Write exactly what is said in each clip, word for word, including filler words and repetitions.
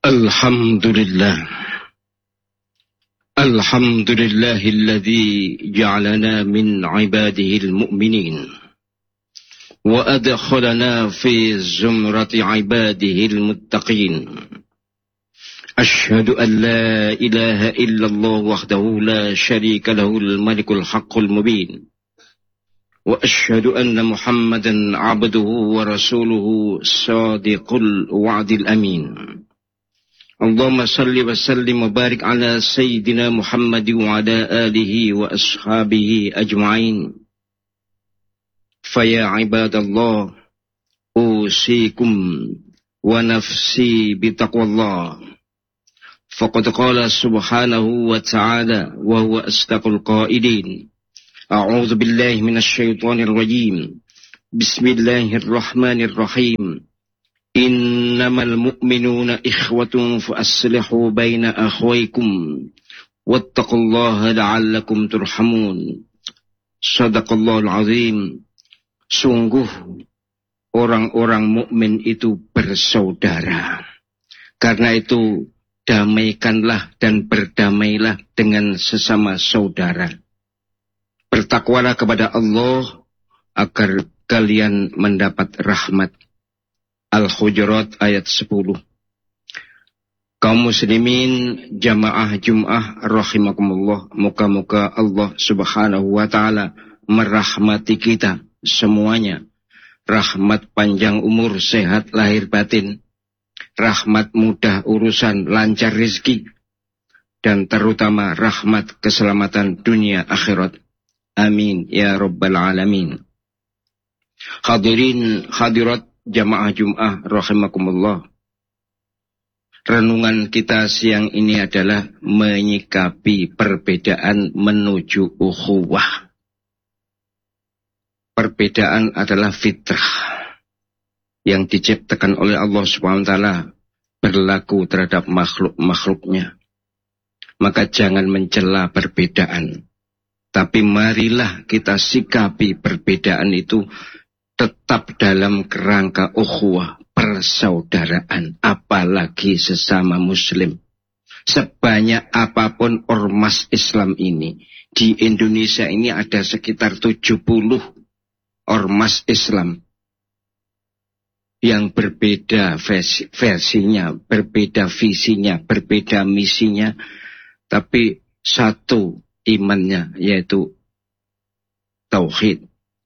Alhamdulillah. Alhamdulillahilladzi ja'alana min ibadihil mu'minin wa adkhalana fi zumrati ibadihil muttaqin. Ashhadu an la ilaha illallah wahdahu la syarika lahul malikul haqqul mubin. Wa ashhadu anna Muhammadan 'abduhu wa rasuluhu shadiqul wa'dil amin. Allahumma salli wa sallim wa barik ala Sayyidina Muhammad wa ala alihi wa ashabihi ajma'in. Faya ibadallah, usikum wa nafsi bitaqwallah. Faqad qala subhanahu wa ta'ala wa huwa asdaqul qailin. A'udzu billahi minasy syaithanir rajim. Bismillahirrahmanirrahim. Innamal mu'minuna ikhwatun fa aslihu baina akhwaykum wattaqullaha la'allakum turhamun. Shadaqallahul azim. Sungguh orang-orang mukmin itu bersaudara. Karena itu damaikanlah dan berdamailah dengan sesama saudara. Bertakwalah kepada Allah agar kalian mendapat rahmat. Al-Hujurat ayat sepuluh. Kaum muslimin jamaah Jum'ah rahimakumullah, moga-moga Allah subhanahu wa ta'ala merahmati kita semuanya. Rahmat panjang umur, sehat lahir batin, rahmat mudah urusan, lancar rezeki, dan terutama rahmat keselamatan dunia akhirat. Amin ya rabbal alamin. Hadirin hadirat jamaah Jum'ah rahimakumullah. Renungan kita siang ini adalah menyikapi perbedaan menuju ukhuwah. Perbedaan adalah fitrah yang diciptakan oleh Allah subhanahu wa taala, berlaku terhadap makhluk-makhluknya. Maka jangan mencela perbedaan, tapi marilah kita sikapi perbedaan itu tetap dalam kerangka ukhuwah, persaudaraan, apalagi sesama muslim. Sebanyak apapun ormas Islam ini, di Indonesia ini ada sekitar tujuh puluh ormas Islam yang berbeda versi, versinya, berbeda visinya, berbeda misinya, tapi satu imannya, yaitu tauhid.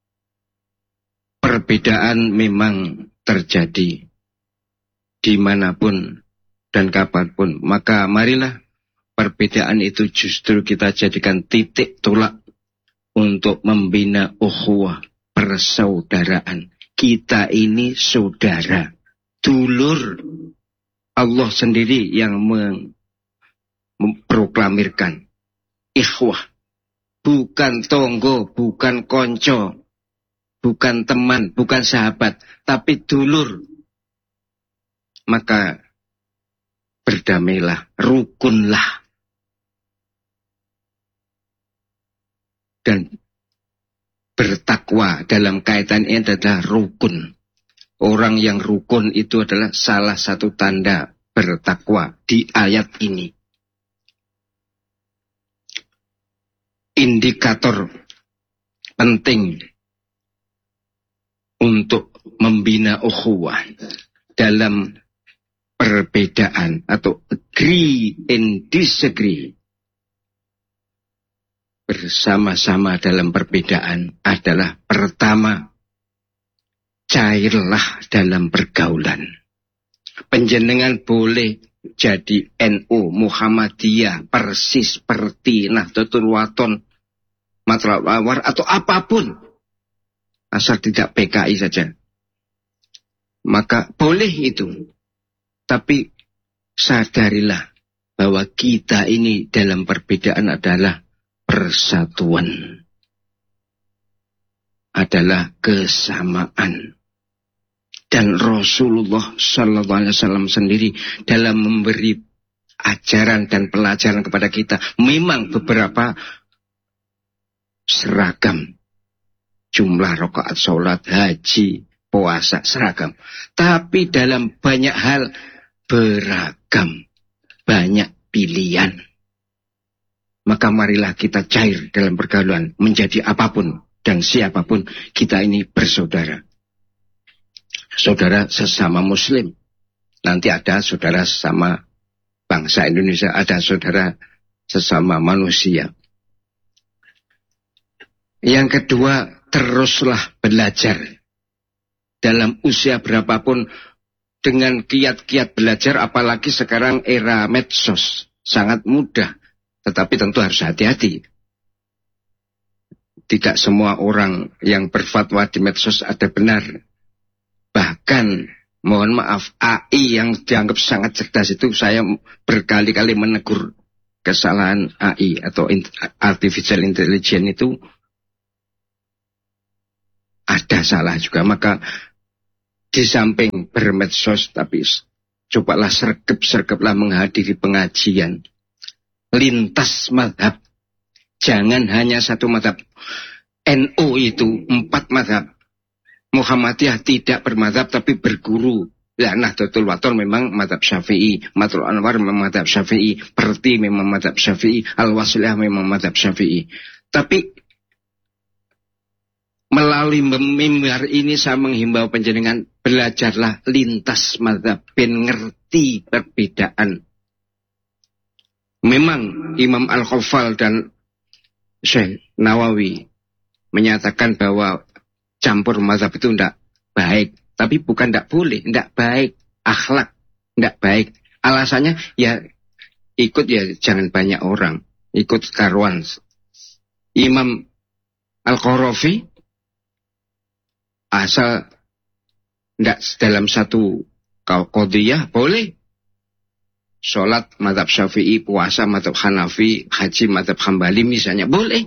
Perbedaan memang terjadi dimanapun dan kapanpun. Maka marilah perbedaan itu justru kita jadikan titik tolak untuk membina ukhuwah, persaudaraan. Kita ini saudara, dulur. Allah sendiri yang memproklamirkan ikhwah. Bukan tonggo, bukan konco, bukan teman, bukan sahabat, tapi dulur. Maka berdamailah, rukunlah. Dan bertakwa dalam kaitan ini adalah rukun. Orang yang rukun itu adalah salah satu tanda bertakwa di ayat ini. Indikator penting untuk membina ukhuwah dalam perbedaan atau agree and disagree, bersama-sama dalam perbedaan adalah pertama, cairlah dalam pergaulan. Penjenengan boleh jadi N U, Muhammadiyah, persis seperti Nahdlatul Wathon, Matlab Anwar, atau apapun, asal tidak P K I saja. Maka boleh itu. Tapi sadarilah bahwa kita ini dalam perbedaan adalah persatuan. Adalah kesamaan. Dan Rasulullah Sallallahu Alaihi Wasallam sendiri dalam memberi ajaran dan pelajaran kepada kita, memang beberapa seragam. Jumlah rakaat sholat, haji, puasa, seragam. Tapi dalam banyak hal beragam, banyak pilihan. Maka marilah kita cair dalam pergaulan, menjadi apapun dan siapapun, kita ini bersaudara. Saudara sesama Muslim. Nanti ada saudara sesama bangsa Indonesia, ada saudara sesama manusia. Yang kedua, teruslah belajar. Dalam usia berapapun, dengan kiat-kiat belajar, apalagi sekarang era medsos, sangat mudah. Tetapi tentu harus hati-hati. Tidak semua orang yang berfatwa di medsos ada benar. Bahkan, mohon maaf, A I yang dianggap sangat cerdas itu, saya berkali-kali menegur kesalahan A I atau Artificial Intelligence itu ada salah juga. Maka di samping bermedsos, tapi cobalah sergap-sergaplah menghadiri pengajian. Lintas madhab. Jangan hanya satu madhab. N U itu empat madhab. Muhammadiyah tidak bermadhab tapi berguru. Ya, Nahdlatul Wathon memang madhab Syafi'i. Matlul Anwar memang madhab Syafi'i. Perti memang madhab Syafi'i. Al-Wasiliyah memang madhab Syafi'i. Tapi melalui mimbar ini saya menghimbau panjenengan, belajarlah lintas madhab, ben ngerti perbedaan. Memang Imam Al-Khawfal dan Syekh Nawawi menyatakan bahwa campur mazhab itu tidak baik. Tapi bukan tidak boleh, tidak baik. Akhlak, tidak baik. Alasannya ya ikut ya jangan banyak orang. Ikut karuan. Imam Al-Qarafi asal tidak dalam satu qadhiyah boleh. Sholat mazhab Syafi'i, puasa mazhab Hanafi, haji mazhab Hambali misalnya, boleh.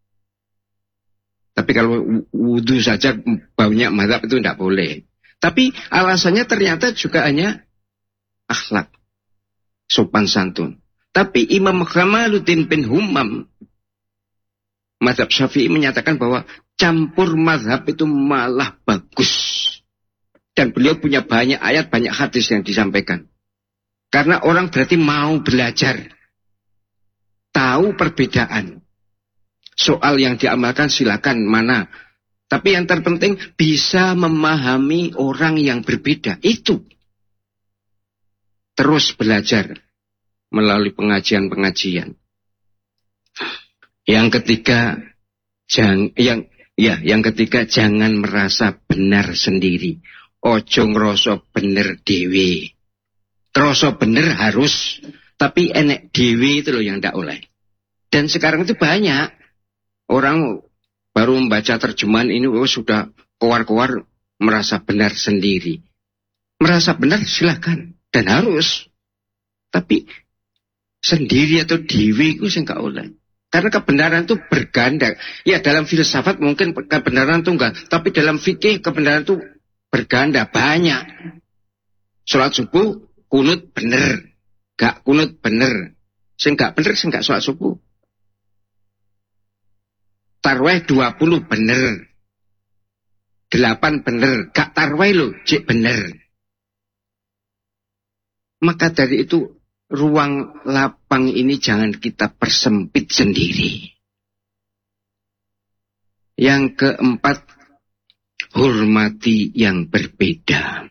Tapi kalau wudhu saja banyak mazhab itu tidak boleh. Tapi alasannya ternyata juga hanya akhlak, sopan santun. Tapi Imam Kamaluddin bin Humam, mazhab Syafi'i menyatakan bahwa campur mazhab itu malah bagus. Dan beliau punya banyak ayat, banyak hadis yang disampaikan. Karena orang berarti mau belajar. Tahu perbedaan. Soal yang diamalkan silakan mana. Tapi yang terpenting bisa memahami orang yang berbeda. Itu. Terus belajar. Melalui pengajian-pengajian. Yang ketiga. Jang, yang, ya, yang ketiga jangan merasa benar sendiri. Ojo ngerasa bener dewe. Terasa bener harus, tapi enek dewe itu loh yang tidak oleh. Dan sekarang itu banyak orang baru membaca terjemahan ini oh, sudah keluar-keluar merasa benar sendiri. Merasa benar silakan dan harus, tapi sendiri atau dewe itu saya nggak oleh. Karena kebenaran itu berganda. Ya dalam filsafat mungkin kebenaran tunggal, tapi dalam fikih kebenaran itu berganda banyak. Sholat subuh kunut bener, gak kunut bener. Sing gak bener, sing gak sholat subuh. Tarweh dua puluh bener. delapan bener, gak tarweh lo, cik bener. Maka dari itu, ruang lapang ini jangan kita persempit sendiri. Yang keempat, hormati yang berbeda.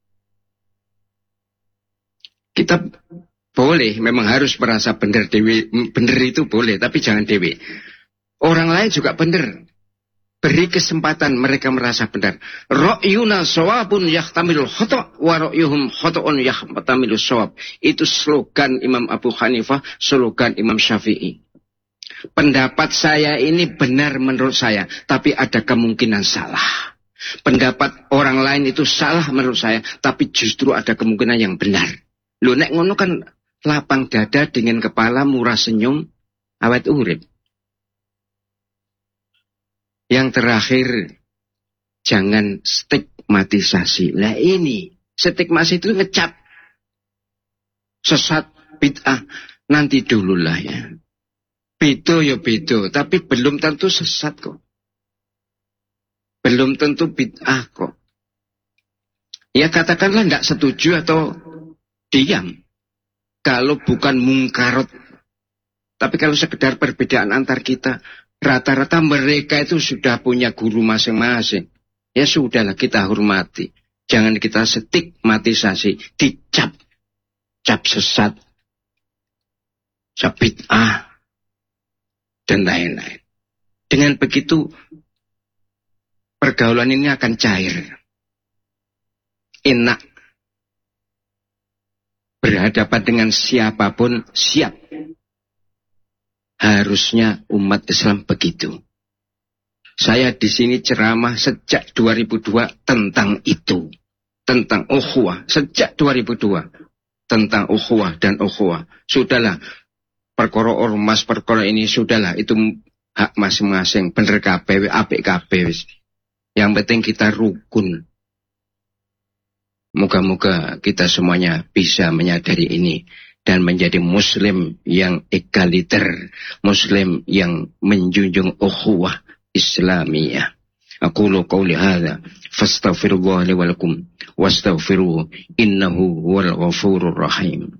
Kita boleh, memang harus merasa benar dewe, benar itu boleh, tapi jangan dewe. Orang lain juga benar. Beri kesempatan mereka merasa benar. Ra'yuna shawabun yahtamilul khata' wa ra'yuhum khata'un yahtamilus shawab. Itu slogan Imam Abu Hanifah, slogan Imam Syafi'i. Pendapat saya ini benar menurut saya, tapi ada kemungkinan salah. Pendapat orang lain itu salah menurut saya, tapi justru ada kemungkinan yang benar. Loh, nek ngono kan lapang dada dengan kepala murah senyum, awet urip. Yang terakhir, jangan stigmatisasi. Lah ini, stigmatisasi itu ngecap. Sesat, bid'ah, nanti dululah ya. Bedo ya bedo, tapi belum tentu sesat kok. Belum tentu bid'ah kok. Ya katakanlah tidak setuju atau diam. Kalau bukan mungkarot. Tapi kalau sekedar perbedaan antar kita, rata-rata mereka itu sudah punya guru masing-masing. Ya sudahlah, kita hormati. Jangan kita stigmatisasi, dicap, cap sesat, cap bid'ah, dan lain-lain. Dengan begitu, pergaulan ini akan cair. Enak. Berhadapan dengan siapapun, siap. Harusnya umat Islam begitu. Saya di sini ceramah sejak dua ribu dua tentang itu. Tentang ukhuwah. Sejak dua ribu dua. Tentang ukhuwah dan ukhuwah. Sudahlah. Perkara ormas, perkara ini sudahlah. Itu hak masing-masing. Bener K P W, apik K P W. Yang penting kita rukun. Moga-moga kita semuanya bisa menyadari ini. Dan menjadi muslim yang egaliter. Muslim yang menjunjung ukhuwah Islamiyah. Aqulu qawli hadha fastaghfirullah li wa lakum wastaghfiruhu innahu huwal ghafurur rahim.